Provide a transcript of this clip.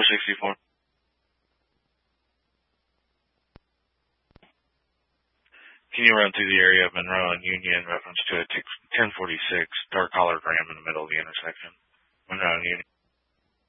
464. Can you run through the area of Monroe and Union in reference to a 1046 dark colored Ram in the middle of the intersection? Monroe and Union.